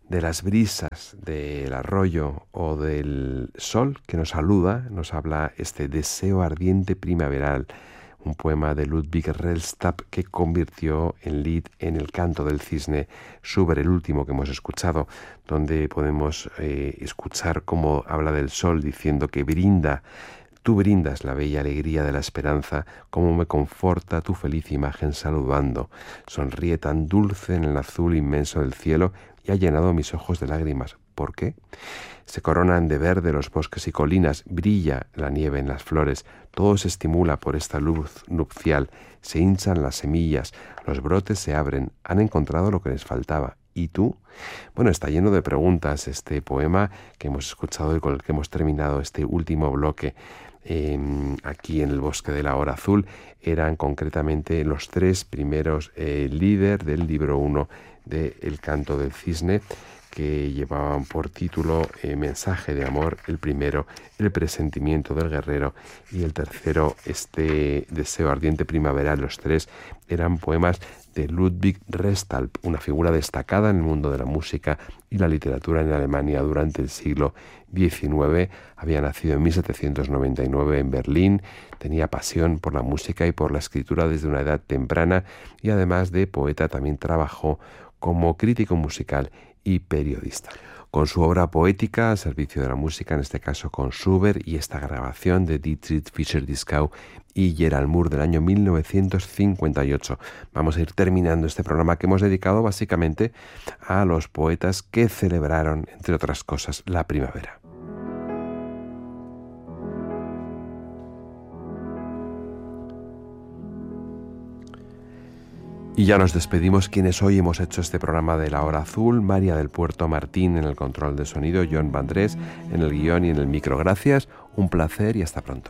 de las brisas del arroyo o del sol que nos saluda, nos habla este deseo ardiente primaveral, un poema de Ludwig Rellstab que convirtió en Lied en El canto del cisne, Schubert, el último que hemos escuchado, donde podemos escuchar cómo habla del sol diciendo que tú brindas la bella alegría de la esperanza, cómo me conforta tu feliz imagen saludando. Sonríe tan dulce en el azul inmenso del cielo y ha llenado mis ojos de lágrimas. ¿Por qué? Se coronan de verde los bosques y colinas, brilla la nieve en las flores, todo se estimula por esta luz nupcial, se hinchan las semillas, los brotes se abren, han encontrado lo que les faltaba. ¿Y tú? Bueno, está lleno de preguntas este poema que hemos escuchado y con el que hemos terminado este último bloque. Aquí en el Bosque de la Hora Azul eran concretamente los tres primeros líderes del libro 1 de El canto del cisne, que llevaban por título Mensaje de amor, el primero, El presentimiento del guerrero, y el tercero, este deseo ardiente primaveral. Los tres eran poemas de Ludwig Rellstab, una figura destacada en el mundo de la música y la literatura en Alemania durante el siglo XIX. Había nacido en 1799 en Berlín, tenía pasión por la música y por la escritura desde una edad temprana, y además de poeta también trabajó como crítico musical y periodista. Con su obra poética al servicio de la música, en este caso con Schubert, y esta grabación de Dietrich Fischer-Dieskau y Gerald Moore del año 1958. Vamos a ir terminando este programa que hemos dedicado básicamente a los poetas que celebraron, entre otras cosas, la primavera. Y ya nos despedimos quienes hoy hemos hecho este programa de La Hora Azul: María del Puerto Martín en el control de sonido, John Vandrés en el guión y en el micro. Gracias, un placer y hasta pronto.